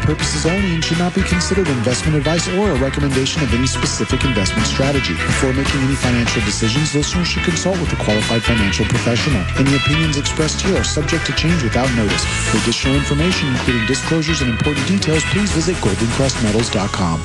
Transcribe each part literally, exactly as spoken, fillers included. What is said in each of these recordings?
purposes only and should not be considered investment advice or a recommendation of any specific investment strategy. Before making any financial decisions, listeners should consult with a qualified financial professional. Any opinions expressed here are subject to change without notice. For additional information, including disclosures and important details, please visit golden crest metals dot com.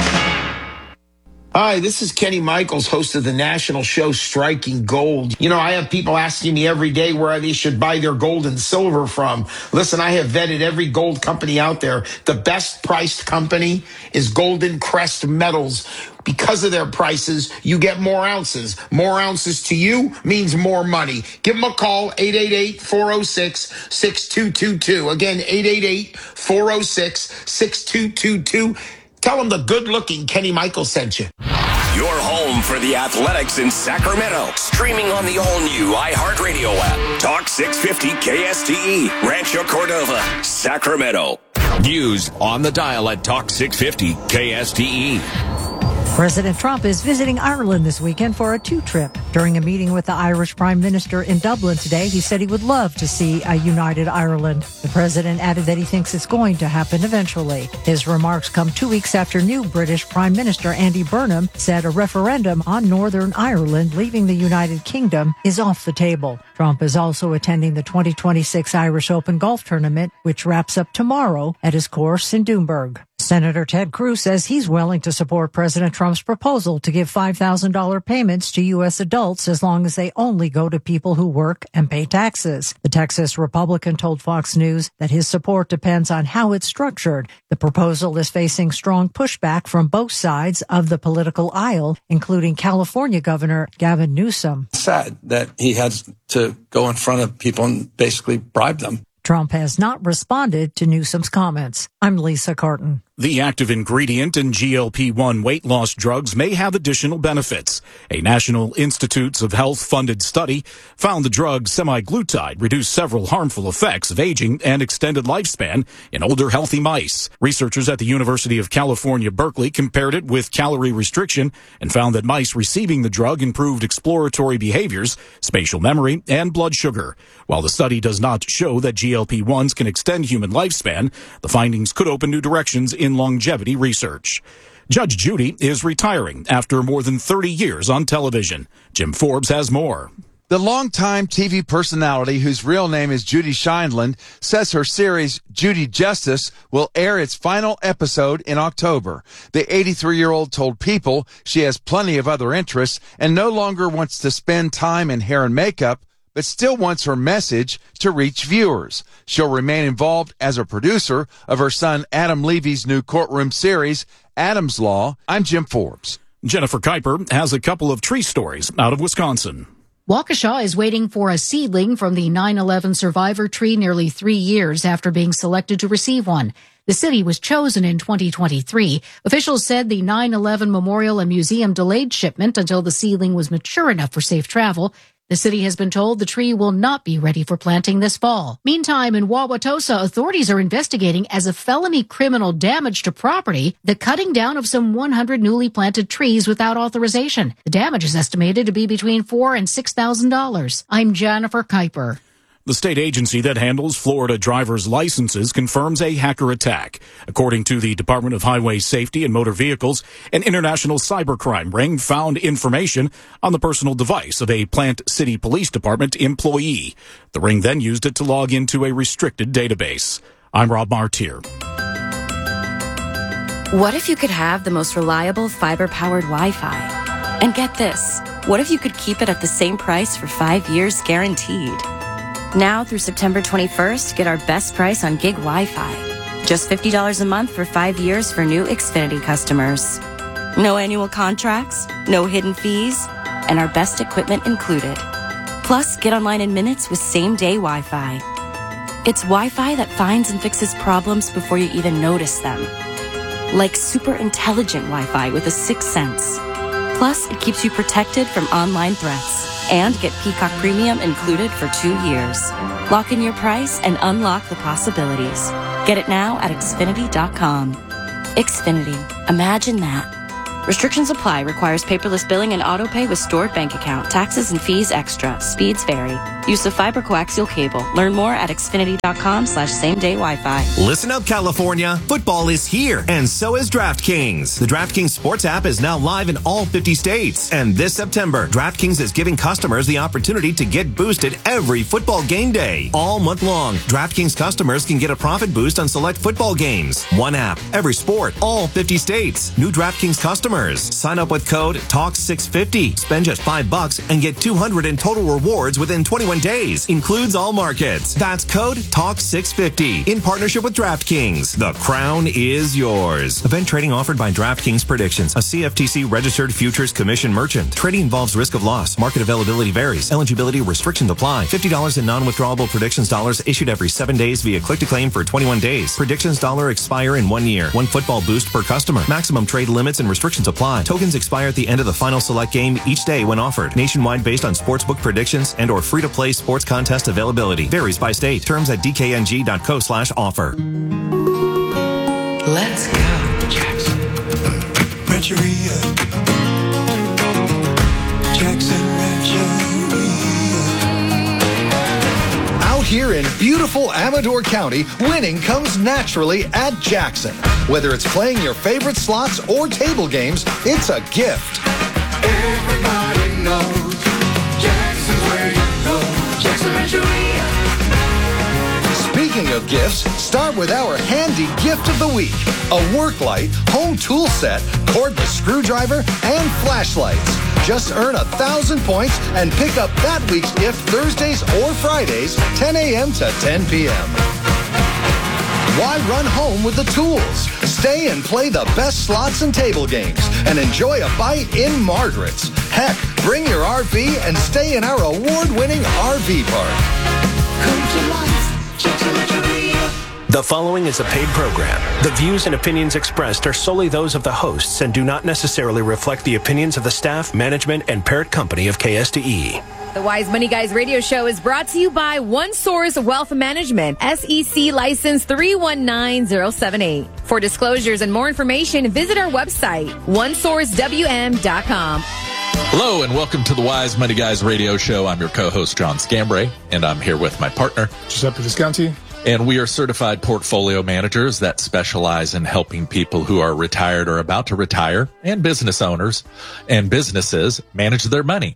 Hi, this is Kenny Michaels, host of the national show Striking Gold. You know, I have people asking me every day where they should buy their gold and silver from. Listen, I have vetted every gold company out there. The best priced company is Golden Crest Metals. Because of their prices, you get more ounces. More ounces to you means more money. Give them a call, eight eight eight, four oh six, six two two two. Again, eight eight eight, four oh six, six two two two. Tell them the good-looking Kenny Michaels sent you. Your home for the Athletics in Sacramento. Streaming on the all-new iHeartRadio app. Talk six fifty K S T E. Rancho Cordova, Sacramento. News on the dial at Talk six fifty K S T E. President Trump is visiting Ireland this weekend for a two-trip. During a meeting with the Irish Prime Minister in Dublin today, he said he would love to see a united Ireland. The president added that he thinks it's going to happen eventually. His remarks come two weeks after new British Prime Minister Andy Burnham said a referendum on Northern Ireland leaving the United Kingdom is off the table. Trump is also attending the twenty twenty-six Irish Open Golf Tournament, which wraps up tomorrow at his course in Doonburg. Senator Ted Cruz says he's willing to support President Trump's proposal to give five thousand dollars payments to U S adults as long as they only go to people who work and pay taxes. The Texas Republican told Fox News that his support depends on how it's structured. The proposal is facing strong pushback from both sides of the political aisle, including California Governor Gavin Newsom. Sad that he had to go in front of people and basically bribe them. Trump has not responded to Newsom's comments. I'm Lisa Carton. The active ingredient in G L P one weight loss drugs may have additional benefits. A National Institutes of Health funded study found the drug semaglutide reduced several harmful effects of aging and extended lifespan in older healthy mice. Researchers at the University of California, Berkeley compared it with calorie restriction and found that mice receiving the drug improved exploratory behaviors, spatial memory, and blood sugar. While the study does not show that G L P ones can extend human lifespan, the findings could open new directions in longevity research. Judge Judy is retiring after more than thirty years on television. Jim Forbes has more. The longtime T V personality, whose real name is Judy Scheindlin, says her series, Judy Justice, will air its final episode in October. The eighty-three-year-old told People she has plenty of other interests and no longer wants to spend time in hair and makeup, but still wants her message to reach viewers. She'll remain involved as a producer of her son Adam Levy's new courtroom series, Adam's Law. I'm Jim Forbes. Jennifer Kuiper has a couple of tree stories out of Wisconsin. Waukesha is waiting for a seedling from the nine eleven survivor tree nearly three years after being selected to receive one. The city was chosen in twenty twenty-three. Officials said the nine eleven Memorial and Museum delayed shipment until the seedling was mature enough for safe travel. The city has been told the tree will not be ready for planting this fall. Meantime, in Wauwatosa, authorities are investigating as a felony criminal damage to property the cutting down of some one hundred newly planted trees without authorization. The damage is estimated to be between four thousand dollars and six thousand dollars. I'm Jennifer Kuiper. The state agency that handles Florida driver's licenses confirms a hacker attack. According to the Department of Highway Safety and Motor Vehicles, an international cybercrime ring found information on the personal device of a Plant City Police Department employee. The ring then used it to log into a restricted database. I'm Rob Martier. What if you could have the most reliable fiber-powered Wi-Fi? And get this, what if you could keep it at the same price for five years guaranteed? Now through September twenty-first, get our best price on gig Wi-Fi. Just fifty dollars a month for five years for new Xfinity customers. No annual contracts, no hidden fees, and our best equipment included. Plus, get online in minutes with same-day Wi-Fi. It's Wi-Fi that finds and fixes problems before you even notice them. Like super intelligent Wi-Fi with a sixth sense. Plus, it keeps you protected from online threats. And get Peacock Premium included for two years. Lock in your price and unlock the possibilities. Get it now at Xfinity dot com. Xfinity. Imagine that. Restrictions apply. Requires paperless billing and auto pay with stored bank account. Taxes and fees extra. Speeds vary. Use of fiber coaxial cable. Learn more at xfinity.com slash same day Wi-Fi. Listen up, California. Football is here, and so is DraftKings. The DraftKings Sports app is now live in all fifty states. And this September, DraftKings is giving customers the opportunity to get boosted every football game day. All month long, DraftKings customers can get a profit boost on select football games. One app, every sport, all fifty states. New DraftKings customers. Sign up with code Talk six fifty. Spend just five bucks and get two hundred in total rewards within twenty-one days. Includes all markets. That's code Talk six fifty. In partnership with DraftKings. The crown is yours. Event trading offered by DraftKings Predictions, a C F T C registered futures commission merchant. Trading involves risk of loss. Market availability varies. Eligibility restrictions apply. fifty dollars in non-withdrawable predictions dollars issued every seven days via click to claim for twenty-one days. Predictions dollar expire in one year. One football boost per customer. Maximum trade limits and restrictions apply. Tokens expire at the end of the final select game each day when offered. Nationwide based on sportsbook predictions and or free-to-play sports contest availability. Varies by state. Terms at dkng.co slash offer. Let's go, Jackson. Rancheria. Jackson Rancheria. Out here in beautiful Amador County, winning comes naturally at Jackson. Whether it's playing your favorite slots or table games, it's a gift. Everybody knows Jackson's where you go. Jackson Rancheria. Speaking of gifts, start with our handy gift of the week. A work light, home tool set, cordless screwdriver, and flashlights. Just earn a thousand points and pick up that week's gift Thursdays or Fridays, ten a.m. to ten p.m. Why run home with the tools? Stay and play the best slots and table games and enjoy a bite in Margaret's. Heck, bring your R V and stay in our award-winning R V park. Come to life, Jackson Rancheria. The following is a paid program. The views and opinions expressed are solely those of the hosts and do not necessarily reflect the opinions of the staff, management, and parent company of K S T E. The Wise Money Guys radio show is brought to you by OneSource Wealth Management, S E C license three one nine zero seven eight. For disclosures and more information, visit our website, one source w m dot com. Hello and welcome to the Wise Money Guys radio show. I'm your co-host, John Scambray, and I'm here with my partner, Giuseppe Visconti. And we are certified portfolio managers that specialize in helping people who are retired or about to retire and business owners and businesses manage their money.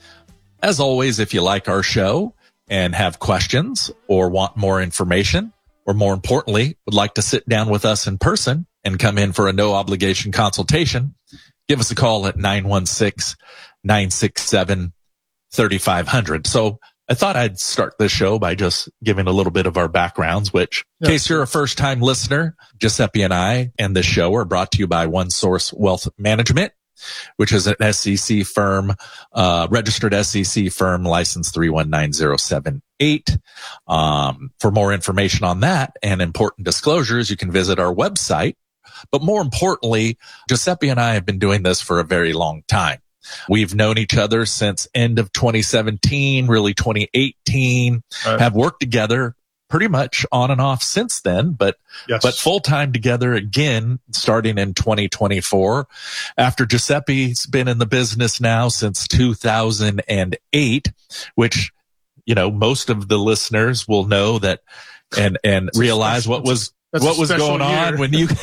As always, if you like our show and have questions or want more information, or more importantly, would like to sit down with us in person and come in for a no obligation consultation, give us a call at nine one six, nine six seven, three five zero zero. So I thought I'd start this show by just giving a little bit of our backgrounds, which in case you're a first time listener, Giuseppe and I and this show are brought to you by OneSource Wealth Management, which is an S E C firm, uh, registered S E C firm, license three one nine zero seven eight. Um, for more information on that and important disclosures, you can visit our website. But more importantly, Giuseppe and I have been doing this for a very long time. We've known each other since end of twenty seventeen, really twenty eighteen, right. Have worked together pretty much on and off since then, but, yes. but full time together again, starting in twenty twenty-four. After Giuseppe's been in the business now since two thousand eight, which, you know, most of the listeners will know that and, and realize what was, what was going on when you,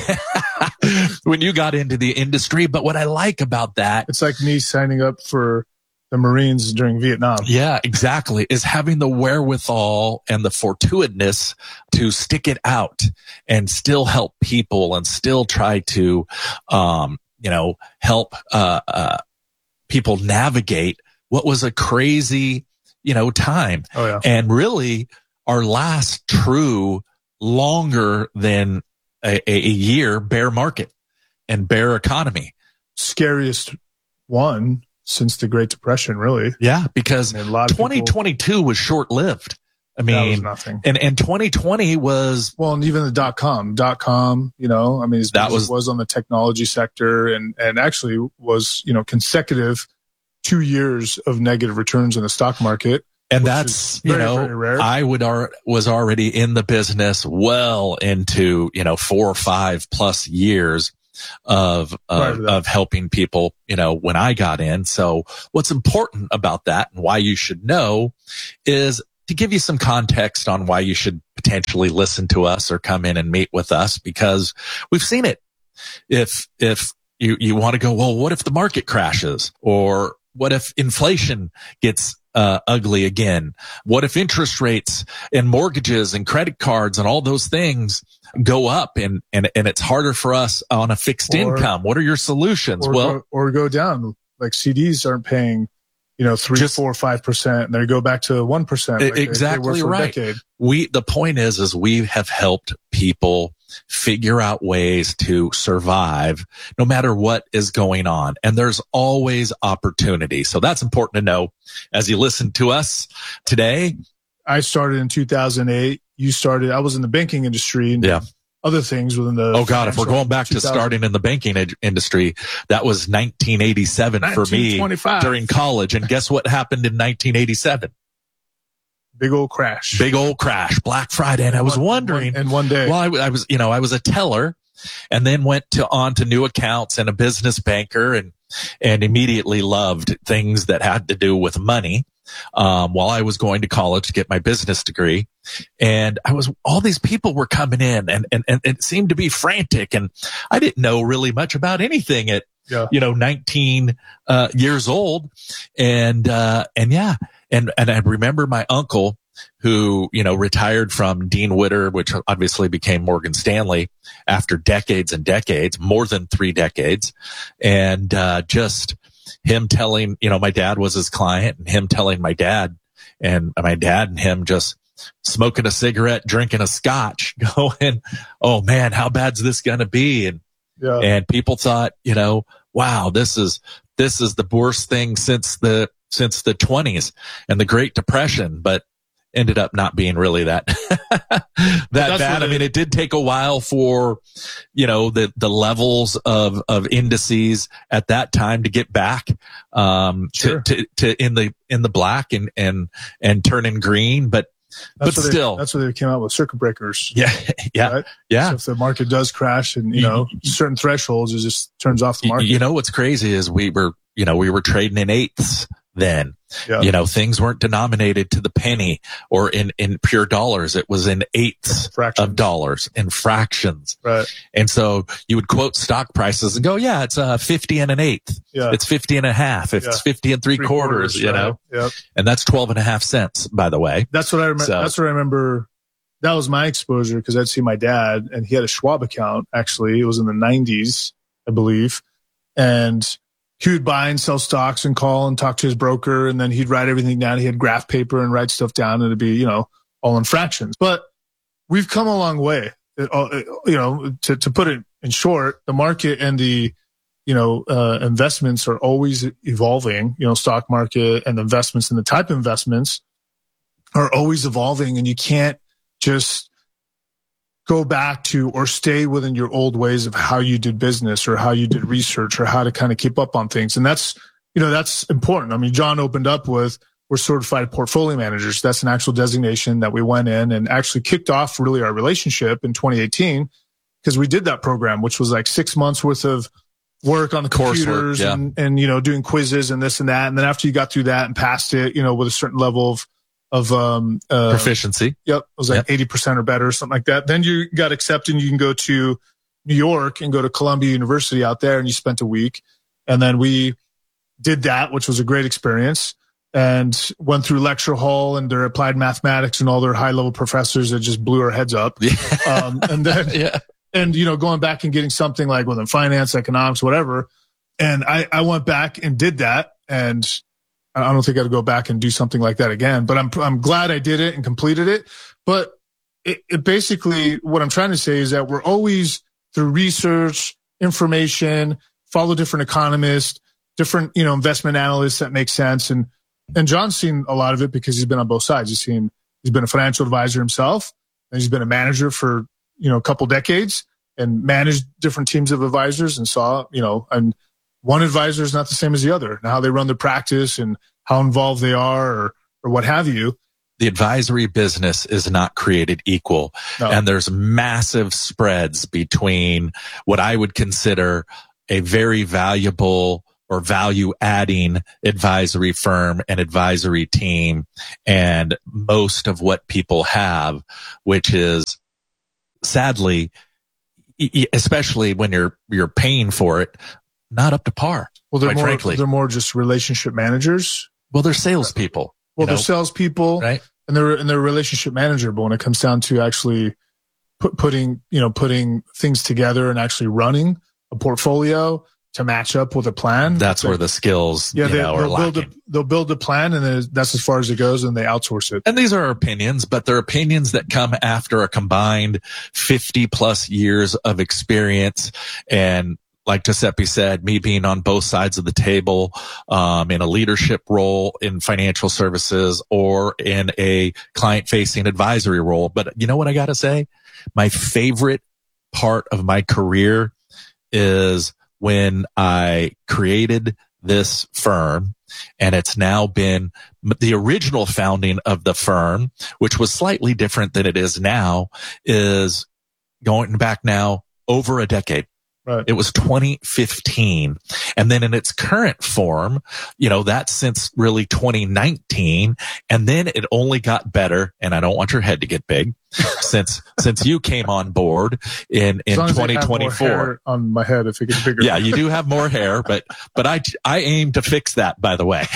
when you got into the industry. But what I like about that, it's like me signing up for the Marines during Vietnam. Yeah, exactly. Is having the wherewithal and the fortuitousness to stick it out and still help people and still try to, um, you know, help, uh, uh, people navigate what was a crazy, you know, time. Oh, yeah. And really our last true longer than a, a year bear market and bear economy. Scariest one since the Great Depression, really. Yeah, because I mean, twenty twenty-two people, was short-lived. I mean, that was nothing. And, and twenty twenty was... Well, and even the dot-com, dot-com, you know, I mean, his that business was, was on the technology sector and, and actually was, you know, consecutive two years of negative returns in the stock market. And that's, very, you know, very rare. I would ar- was already in the business well into, you know, four or five plus years. of, of, Right. of helping people, you know, when I got in. So what's important about that and why you should know is to give you some context on why you should potentially listen to us or come in and meet with us, because we've seen it. If, if you, you want to go, well, what if the market crashes, or what if inflation gets uh, ugly again? What if interest rates and mortgages and credit cards and all those things go up and, and, and it's harder for us on a fixed Or- income? What are your solutions? Or, well, go, or go down. Like C Ds aren't paying, you know, three, Just- four, five percent, and they go back to one percent. Like they- they were exactly for a right. decade. We, the point is, is we have helped people figure out ways to survive no matter what is going on. And there's always opportunity. So that's important to know as you listen to us today. I started in two thousand eight. You started, I was in the banking industry and Yeah. other things within the. Oh God, if we're financial going back to two thousand. starting in the banking ed- industry, that was nineteen eighty-seven for me nineteen twenty-five. during college. And guess what happened in nineteen eighty-seven? Big old crash. Big old crash, Black Friday. And I was One- wondering, one- and one day. well, I, I was, you know, I was a teller and then went to on to new accounts and a business banker, and, and immediately loved things that had to do with money. Um, while I was going to college to get my business degree, and I was, all these people were coming in and, and, and it seemed to be frantic, and I didn't know really much about anything at, Yeah. you know, nineteen, uh, years old. And, uh, and yeah. And, and I remember my uncle, who, you know, retired from Dean Witter, which obviously became Morgan Stanley after decades and decades, more than three decades. And, uh, just him telling, you know, my dad was his client, and him telling my dad, and my dad and him just smoking a cigarette, drinking a scotch, going, oh man, how bad's this going to be? And, Yeah. and people thought, you know, wow, this is, this is the worst thing since the, since the twenties and the Great Depression, but ended up not being really that, that That's bad. what I mean, it- it did take a while for, you know, the, the levels of, of indices at that time to get back, um, Sure. to, to, to in the, in the black and, and, and turning green, but, That's but what they- still, that's what they came out with, circuit breakers. yeah, yeah, Right? yeah. So if the market does crash and, you know, certain thresholds, it just turns off the Y- market. You know, what's crazy is we were, you know, we were trading in eighths then. Yeah. You know, things weren't denominated to the penny or in, in pure dollars. It was in eighths Fractions. of dollars, in fractions. Right. And so you would quote stock prices and go, yeah, it's uh fifty and an eighth. Yeah. It's fifty and a half. If Yeah. it's fifty and three, Three quarters, you right? know, Yep. and that's twelve and a half cents, by the way. That's what I remember. So- That's what I remember. That was my exposure, because I'd see my dad, and he had a Schwab account. Actually, it was in the nineties, I believe, and he would buy and sell stocks and call and talk to his broker, and then he'd write everything down. He had graph paper and write stuff down, and it'd be, you know, all in fractions. But we've come a long way. It, all- it- you know, to to put it in short, the market and the you know, uh, investments are always evolving. You know, stock market and the investments and the type of investments are always evolving, and you can't just go back to or stay within your old ways of how you did business or how you did research or how to kind of keep up on things. And that's, you know, that's important. I mean, John opened up with, we're certified portfolio managers. That's an actual designation that we went in and actually kicked off really our relationship in twenty eighteen, because we did that program, which was like six months worth of work on the Coursework, computers yeah. and, and, you know, doing quizzes and this and that. And then after you got through that and passed it, you know, with a certain level of, of, um, uh, Proficiency. Yep. It was like Yep. eighty percent or better or something like that. Then you got accepted and you can go to New York and go to Columbia University out there, and you spent a week. And then we did that, which was a great experience, and went through lecture hall and their applied mathematics and all their high level professors that just blew our heads up. Um, and then, Yeah. and you know, going back and getting something like within finance, economics, whatever. And I, I went back and did that, and I don't think I'd go back and do something like that again, but I'm, I'm glad I did it and completed it. But it, it basically, what I'm trying to say is that we're always through research, information, follow different economists, different, you know, investment analysts that make sense. And, and John's seen a lot of it because he's been on both sides. He's seen, he's been a financial advisor himself, and he's been a manager for, you know, a couple decades and managed different teams of advisors and saw, you know, and one advisor is not the same as the other, and how they run their practice and how involved they are or, or what have you. the advisory business is not created equal. No. And there's massive spreads between what I would consider a very valuable or value adding advisory firm and advisory team and most of what people have, which is sadly, especially when you're, you're paying for it, not up to par. Well, they're quite more, frankly. they're more just relationship managers. Well, they're salespeople. Well, you know? they're salespeople, right? And they're and they're a relationship manager. But when it comes down to actually put, putting, you know, putting things together and actually running a portfolio to match up with a plan, that's where the skills, yeah, you they, know, are they'll build lacking. a they'll build a plan, and then that's as far as it goes, and they outsource it. And these are opinions, but they're opinions that come after a combined fifty plus years of experience. And like Giuseppe said, me being on both sides of the table, um, in a leadership role in financial services or in a client facing advisory role. But you know what I got to say? My favorite part of my career is when I created this firm, and it's now been the original founding of the firm, which was slightly different than it is now, is going back now over a decade. Right. It was twenty fifteen. And then in its current form, you know, that's since really twenty nineteen. And then it only got better. And I don't want your head to get big since, since you came on board in, in twenty twenty-four. On my head, if it gets bigger. Yeah, you do have more hair, but, but I, I aim to fix that, by the way.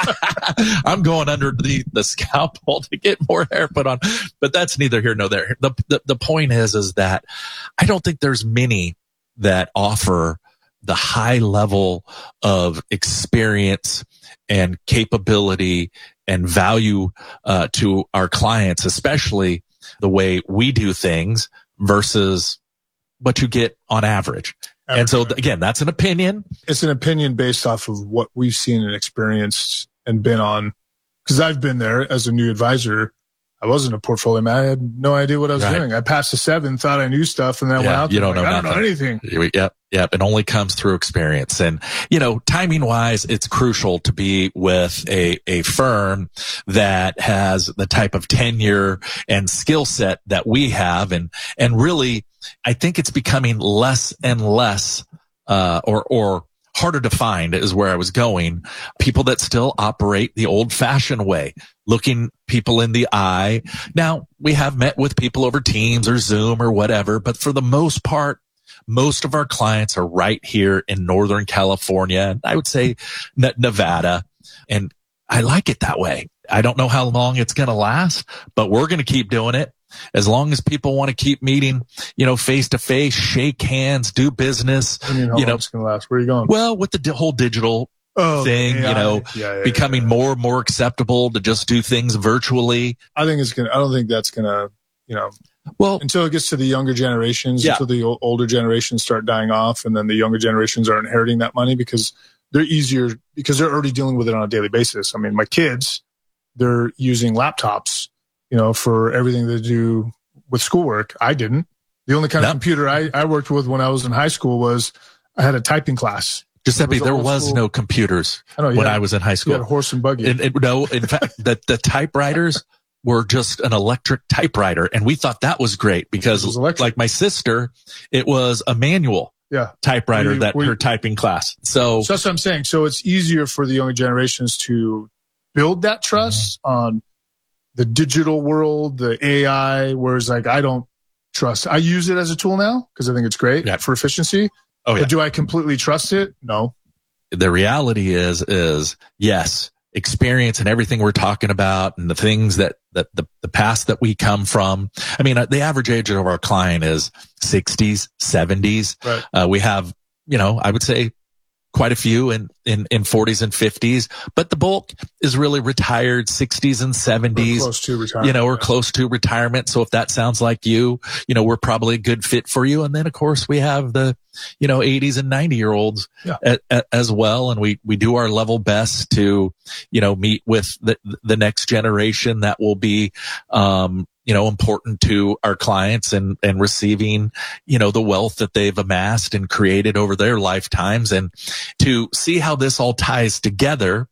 I'm going under the, the scalpel to get more hair put on, but that's neither here nor there. The, the, the point is, is that I don't think there's many that offer the high level of experience and capability and value uh, to our clients, especially the way we do things versus what you get on average. average. And so again, that's an opinion. It's an opinion based off of what we've seen and experienced and been on. Because I've been there as a new advisor. I wasn't a portfolio man. I had no idea what I was Right. doing. I passed the seven, thought I knew stuff, and then I went Yeah, out you there don't like, know I don't know nothing. anything. Yep. Yep. It only comes through experience. And, you know, timing wise, it's crucial to be with a, a firm that has the type of tenure and skill set that we have. And, and really, I think it's becoming less and less, uh, or, or, harder to find is where I was going. People that still operate the old fashioned way, looking people in the eye. Now we have met with people over Teams or Zoom or whatever, but for the most part, most of our clients are right here in Northern California. And I would say N- Nevada. And I like it that way. I don't know how long it's going to last, but we're going to keep doing it. As long as people want to keep meeting, you know, face to face, shake hands, do business, I mean, how you know, long it's going to last? Where are you going? well, with the di- whole digital Oh, thing, yeah, you know, yeah, yeah, becoming yeah. more and more acceptable to just do things virtually. I think it's going to, I don't think that's going to, you know, well, until it gets to the younger generations, Yeah. until the o- older generations start dying off, and then the younger generations are inheriting that money because they're easier, because they're already dealing with it on a daily basis. I mean, my kids, they're using laptops, you know, for everything they do with schoolwork. I didn't. The only kind No. of computer I, I worked with when I was in high school was I had a typing class. Giuseppe, It was there old was school. no computers I know, you when had- I was in high You school. had a horse and buggy. And, and no, in fact, the, the typewriters were just an electric typewriter. And we thought that was great because It was electric. like my sister, it was a manual yeah. typewriter We- that we- her typing class. So, So that's what I'm saying. So it's easier for the younger generations to build that trust Mm-hmm. on the digital world, the A I, whereas like I don't trust. I use it as a tool now because I think it's great Yeah. for efficiency. oh yeah. But do I completely trust it? No. The reality is, is yes, experience and everything we're talking about and the things that, that the, the past that we come from. I mean, uh, the average age of our client is sixties, seventies. Right. Uh, we have, you know, I would say quite a few in, in, in forties and fifties, but the bulk is really retired sixties and We're seventies. close to retirement. You know, we're close to retirement. So if that sounds like you, you know, we're probably a good fit for you. And then of course we have the, you know, eighties and ninety year olds Yeah. a, a, as well. And we, we do our level best to, you know, meet with the, the next generation that will be, um, you know, important to our clients and, and receiving, you know, the wealth that they've amassed and created over their lifetimes, and to see how this all ties together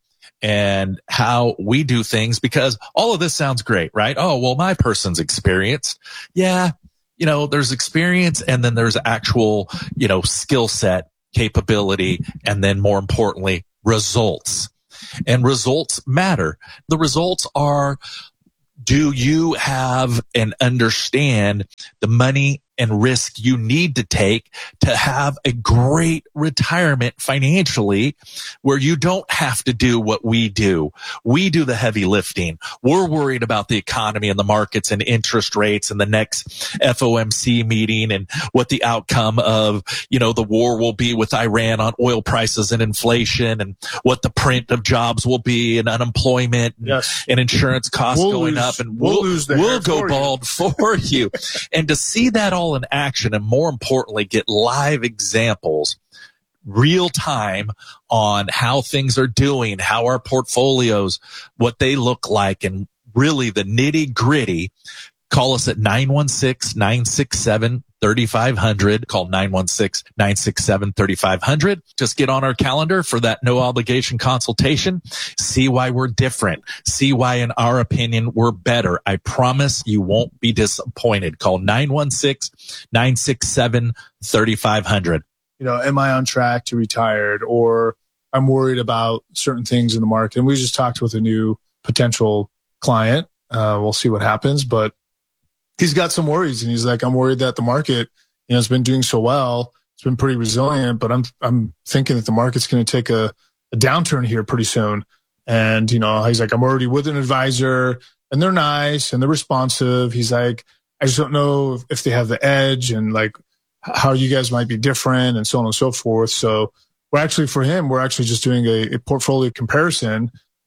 and how we do things, because all of this sounds great, right? Oh, well, my person's experienced. Yeah. You know, there's experience, and then there's actual, you know, skill set, capability, and then more importantly, results. And results matter. The results are, do you have and understand the money and risk you need to take to have a great retirement financially, where you don't have to do what we do. We do the heavy lifting. We're worried about the economy and the markets and interest rates and the next F O M C meeting and what the outcome of, you know, the war will be with Iran on oil prices and inflation, and what the print of jobs will be, and unemployment and, yes. and insurance costs we'll going lose, up, and we'll, we'll, lose the we'll go for bald you. for you. And to see that all in action, and more importantly, get live examples, real time, on how things are doing, how our portfolios, what they look like, and really the nitty gritty. Call us at nine one six, nine six seven, three five zero zero. Call nine one six, nine six seven, three five zero zero. Just get on our calendar for that no obligation consultation. See why we're different. See why, in our opinion, we're better. I promise you won't be disappointed. Call nine one six, nine six seven, three five zero zero. You know, am I on track to retired, or I'm worried about certain things in the market? And we just talked with a new potential client. Uh, we'll see what happens, but he's got some worries, and he's like, I'm worried that the market, you know, has been doing so well. It's been pretty resilient, but I'm, I'm thinking that the market's going to take a, a downturn here pretty soon. And, you know, he's like, I'm already with an advisor, and they're nice and they're responsive. He's like, I just don't know if they have the edge, and like how you guys might be different, and so on and so forth. So we're actually, for him, we're actually just doing a, a portfolio comparison,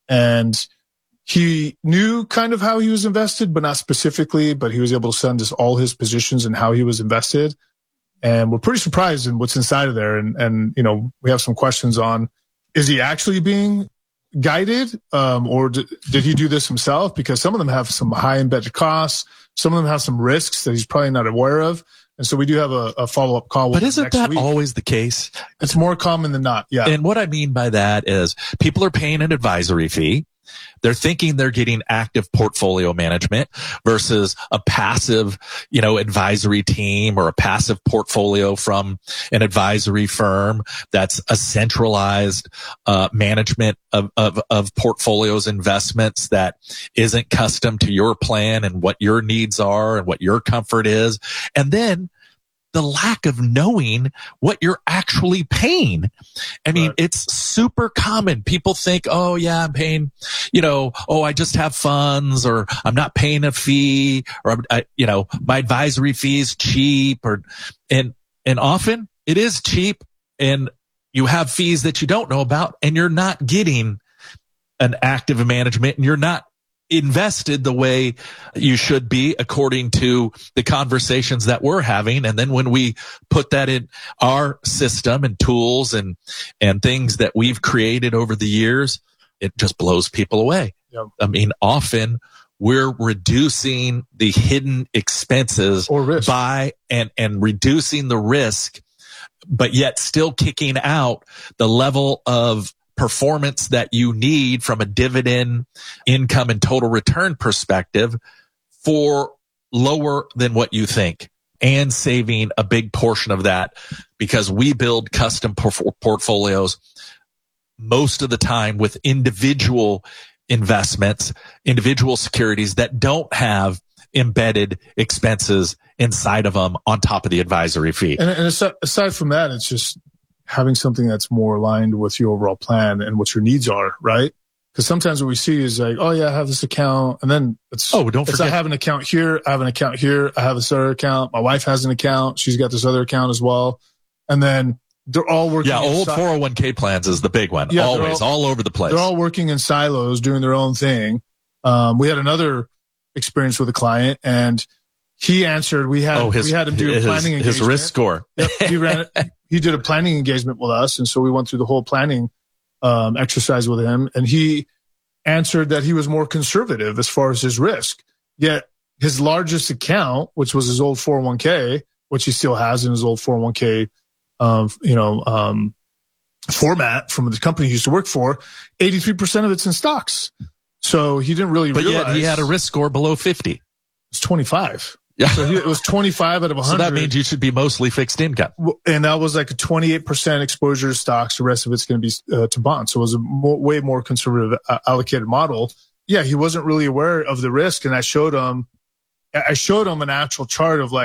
and he knew kind of how he was invested, but not specifically, but he was able to send us all his positions and how he was invested. And we're pretty surprised in what's inside of there. And, and, you know, we have some questions on, is he actually being guided? Um, or d- did he do this himself? Because some of them have some high embedded costs. Some of them have some risks that he's probably not aware of. And so we do have a, a follow-up call with But isn't next that week. always the case? It's more common than not. Yeah. And what I mean by that is people are paying an advisory fee. They're thinking they're getting active portfolio management versus a passive, you know, advisory team, or a passive portfolio from an advisory firm that's a centralized uh, management of, of, of portfolios, investments that isn't custom to your plan and what your needs are and what your comfort is. And then the lack of knowing what you're actually paying. I mean, right. It's super common. People think, oh yeah, I'm paying, you know, oh, I just have funds, or I'm not paying a fee, or I'm, I, you know, my advisory fee is cheap, or, and, and often it is cheap, and you have fees that you don't know about, and you're not getting an active management, and you're not invested the way you should be according to the conversations that we're having. And then when we put that in our system and tools and, and things that we've created over the years, it just blows people away. Yep. I mean, often we're reducing the hidden expenses or risk by and, and reducing the risk, but yet still kicking out the level of performance that you need from a dividend, income, and total return perspective for lower than what you think, and saving a big portion of that, because we build custom por- portfolios most of the time with individual investments, individual securities that don't have embedded expenses inside of them on top of the advisory fee. And, and aside, aside from that, it's just having something that's more aligned with your overall plan and what your needs are, right? Because sometimes what we see is like, oh yeah, I have this account, and then it's oh, don't it's forget, I have an account here, I have an account here, I have this other account. My wife has an account, she's got this other account as well, and then they're all working. Yeah, old four oh one k plans is the big one. Yeah, always all, all over the place. They're all working in silos, doing their own thing. Um, we had another experience with a client, and he answered. We had oh, his, we had him do his, a planning engagement. His risk score. Yep, he ran it. He did a planning engagement with us, and so we went through the whole planning um, exercise with him, and he answered that he was more conservative as far as his risk. Yet his largest account, which was his old four oh one k, which he still has in his old four oh one k, um, you know, um, format from the company he used to work for, eighty-three percent of it's in stocks. So he didn't really but realize. But yet he had a risk score below fifty. It's twenty-five. Yeah. So he, it was twenty-five out of one hundred. So that means you should be mostly fixed income. And that was like a twenty-eight percent exposure to stocks. The rest of it's going to be uh, to bonds. So it was a more, way more conservative uh, allocated model. Yeah, he wasn't really aware of the risk. And I showed him, I showed him an actual chart of like,